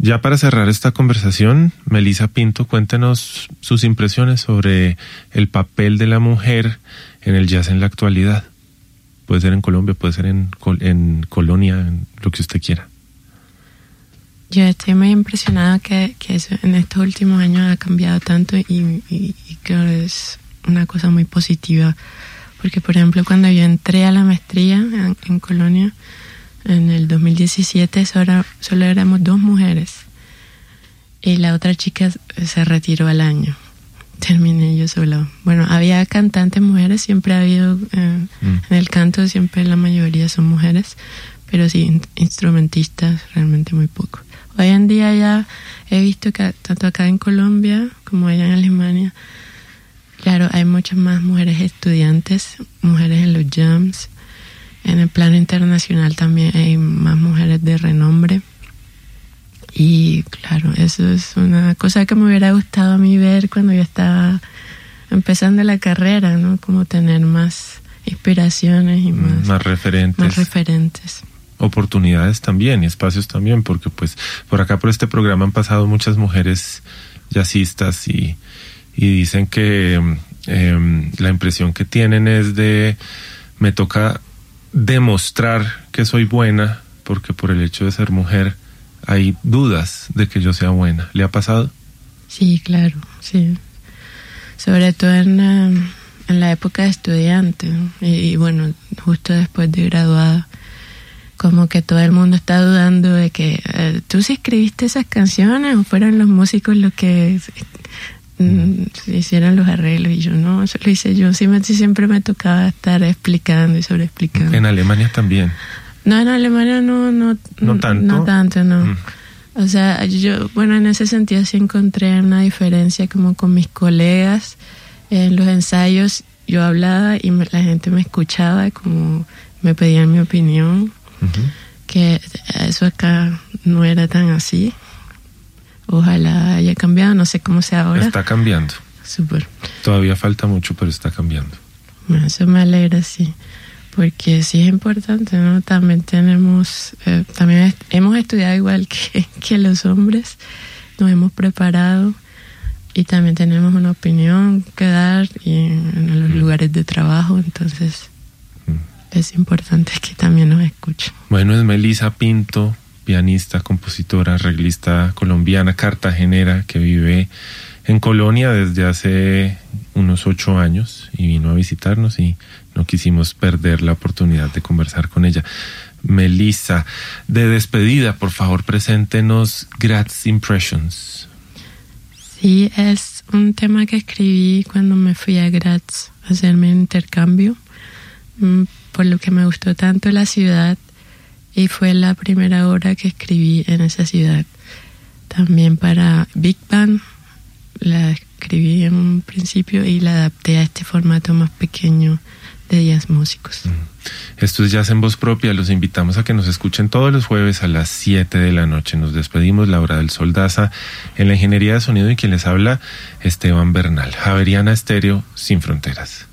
Ya para cerrar esta conversación, Melissa Pinto, cuéntenos sus impresiones sobre el papel de la mujer en el jazz en la actualidad. Puede ser en Colombia, puede ser en Colonia, en lo que usted quiera. Yo estoy muy impresionada que eso en estos últimos años ha cambiado tanto y creo que es una cosa muy positiva. Porque, por ejemplo, cuando yo entré a la maestría en Colonia, en el 2017, solo éramos 2 mujeres. Y la otra chica se retiró al año. Terminé yo sola. Bueno, había cantantes mujeres, siempre ha habido, en el canto siempre la mayoría son mujeres, pero sí, instrumentistas realmente muy poco. Hoy en día ya he visto que tanto acá en Colombia como allá en Alemania, claro, hay muchas más mujeres estudiantes, mujeres en los jams. En el plano internacional también hay más mujeres de renombre. Y claro, eso es una cosa que me hubiera gustado a mí ver cuando yo estaba empezando la carrera, ¿no? Como tener más inspiraciones y más referentes. Oportunidades también y espacios también, porque pues por acá por este programa han pasado muchas mujeres jazzistas y dicen que la impresión que tienen es de me toca demostrar que soy buena porque por el hecho de ser mujer hay dudas de que yo sea buena. ¿Le ha pasado? Sí, claro, sí. Sobre todo en la época de estudiante, ¿no? Y bueno, justo después de graduada, como que todo el mundo está dudando de que ¿tú sí escribiste esas canciones o fueron los músicos los que hicieron los arreglos? Y yo no, eso lo hice yo. Siempre me tocaba estar explicando y sobreexplicando. ¿En Alemania también? No, en Alemania no tanto. O sea, yo, bueno, en ese sentido sí encontré una diferencia como con mis colegas. En los ensayos yo hablaba y la gente me escuchaba, como me pedían mi opinión. Que eso acá no era tan así. Ojalá haya cambiado, no sé cómo sea ahora. Está cambiando. Súper. Todavía falta mucho, pero está cambiando. Bueno, eso me alegra, sí. Porque sí es importante, ¿no? También también hemos estudiado igual que los hombres, nos hemos preparado y también tenemos una opinión que dar y en los lugares de trabajo, entonces es importante que también nos escuchen. Bueno, es Melissa Pinto, pianista, compositora, arreglista colombiana, cartagenera, que vive en Colonia desde hace unos 8 años y vino a visitarnos y no quisimos perder la oportunidad de conversar con ella. Melissa, de despedida, por favor, preséntenos Graz Impressions. Sí, es un tema que escribí cuando me fui a Graz a hacerme un intercambio, por lo que me gustó tanto la ciudad y fue la primera obra que escribí en esa ciudad. También para Big Band la escribí en un principio y la adapté a este formato más pequeño de 10 músicos. Esto es Jazz en Voz Propia. Los invitamos a que nos escuchen todos los jueves a las 7 de la noche. Nos despedimos, Laura del Sol Daza en la ingeniería de sonido y quien les habla, Esteban Bernal. Javeriana Estéreo sin fronteras.